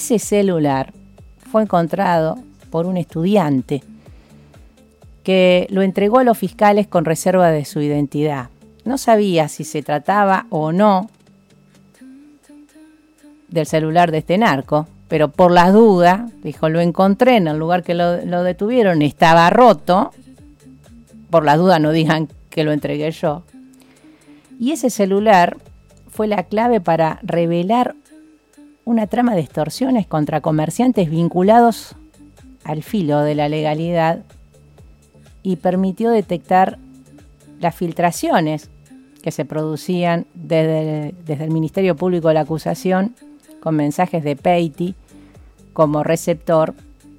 ese celular fue encontrado por un estudiante que lo entregó a los fiscales con reserva de su identidad. No sabía si se trataba o no del celular de este narco, pero por las dudas, dijo, lo encontré en el lugar que lo detuvieron, estaba roto, por las dudas no digan que lo entregué yo. Y ese celular fue la clave para revelar una trama de extorsiones contra comerciantes vinculados al filo de la legalidad y permitió detectar las filtraciones que se producían desde el Ministerio Público de la Acusación con mensajes de Peiti como receptor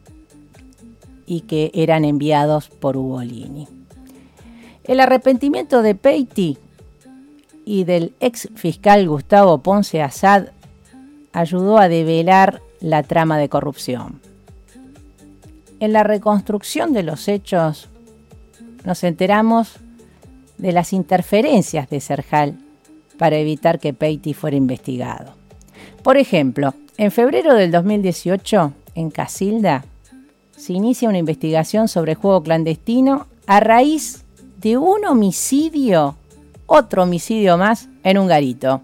y que eran enviados por Ugolini. El arrepentimiento de Peiti y del ex fiscal Gustavo Ponce Assad ayudó a develar la trama de corrupción. En la reconstrucción de los hechos nos enteramos de las interferencias de Serjal para evitar que Peiti fuera investigado. Por ejemplo, en febrero del 2018, en Casilda, se inicia una investigación sobre juego clandestino a raíz de un homicidio, otro homicidio más, en un garito.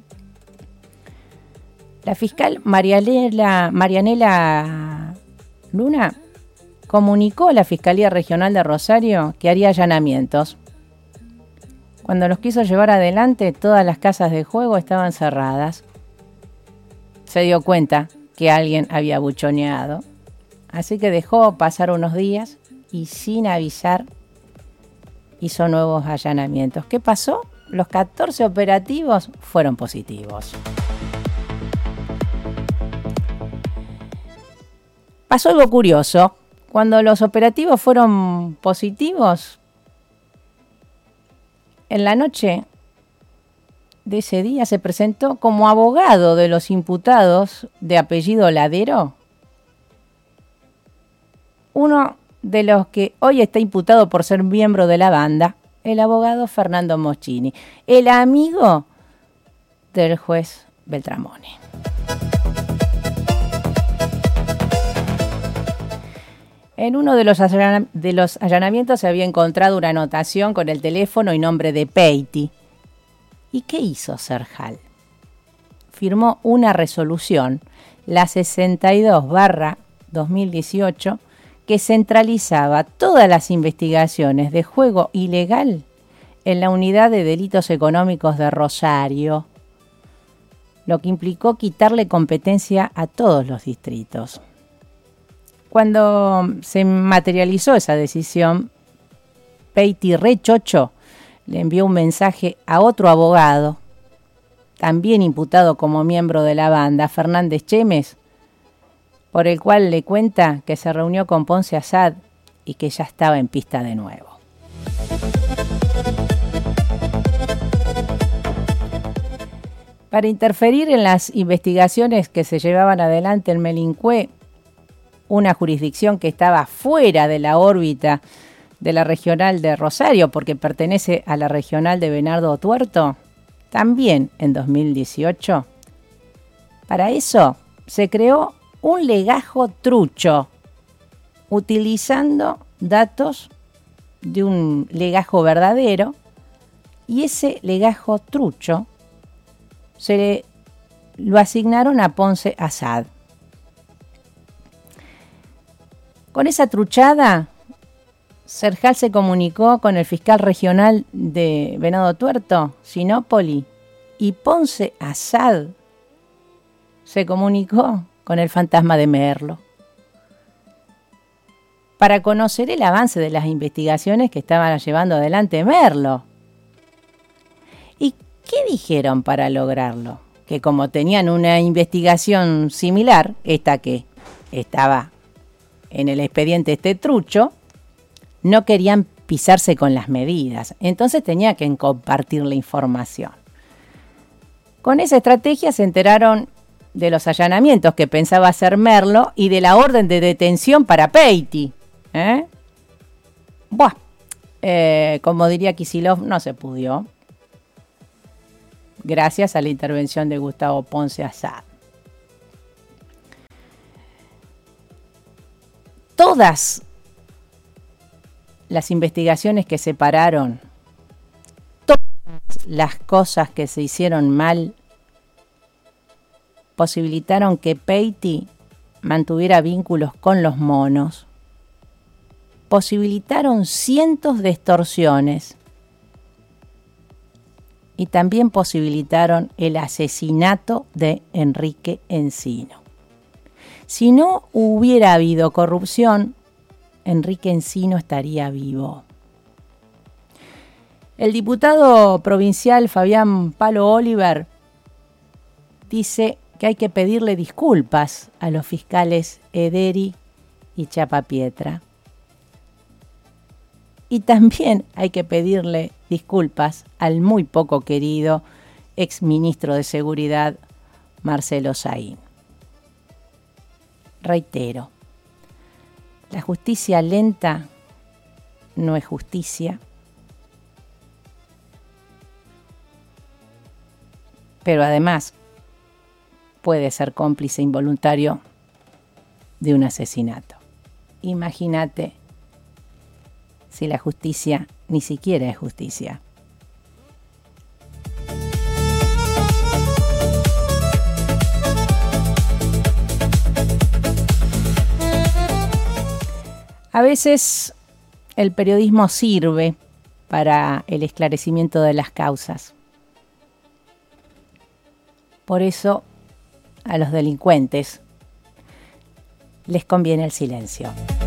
La fiscal Marianela Luna comunicó a la Fiscalía Regional de Rosario que haría allanamientos. Cuando los quiso llevar adelante, todas las casas de juego estaban cerradas. Se dio cuenta que alguien había buchoneado, así que dejó pasar unos días y sin avisar hizo nuevos allanamientos. ¿Qué pasó? Los 14 operativos fueron positivos. Pasó algo curioso. Cuando los operativos fueron positivos, en la noche de ese día se presentó como abogado de los imputados de apellido Ladero uno de los que hoy está imputado por ser miembro de la banda, el abogado Fernando Moschini, el amigo del juez Beltramone. En uno de los allanamientos se había encontrado una anotación con el teléfono y nombre de Peiti. ¿Y qué hizo Serjal? Firmó una resolución, la 62/2018, que centralizaba todas las investigaciones de juego ilegal en la Unidad de Delitos Económicos de Rosario, lo que implicó quitarle competencia a todos los distritos. Cuando se materializó esa decisión, Peiti Rechocho le envió un mensaje a otro abogado, también imputado como miembro de la banda, Fernández Chemes, por el cual le cuenta que se reunió con Ponce Assad y que ya estaba en pista de nuevo. Para interferir en las investigaciones que se llevaban adelante en Melincué, una jurisdicción que estaba fuera de la órbita de la regional de Rosario, porque pertenece a la regional de Bernardo Tuerto, también en 2018. Para eso se creó un legajo trucho, utilizando datos de un legajo verdadero, y ese legajo trucho lo asignaron a Ponce Assad. Con esa truchada, Serjal se comunicó con el fiscal regional de Venado Tuerto, Sinópoli, y Ponce Assad se comunicó con el fantasma de Merlo para conocer el avance de las investigaciones que estaban llevando adelante Merlo. ¿Y qué dijeron para lograrlo? Que como tenían una investigación similar, esta que estaba en el expediente este trucho, no querían pisarse con las medidas, entonces tenía que compartir la información. Con esa estrategia se enteraron de los allanamientos que pensaba hacer Merlo y de la orden de detención para Peiti. Como diría Kicillof, no se pudo, gracias a la intervención de Gustavo Ponce Assad. todas las investigaciones que se pararon, todas las cosas que se hicieron mal, posibilitaron que Peiti mantuviera vínculos con los monos, posibilitaron cientos de extorsiones y también posibilitaron el asesinato de Enrique Encino. Si no hubiera habido corrupción, Enrique Encino estaría vivo. El diputado provincial Fabián Palo Oliver dice que hay que pedirle disculpas a los fiscales Ederi y Chapapietra. Y también hay que pedirle disculpas al muy poco querido exministro de Seguridad, Marcelo Saín. Reitero, la justicia lenta no es justicia, pero además puede ser cómplice involuntario de un asesinato. Imagínate si la justicia ni siquiera es justicia. A veces el periodismo sirve para el esclarecimiento de las causas. Por eso a los delincuentes les conviene el silencio.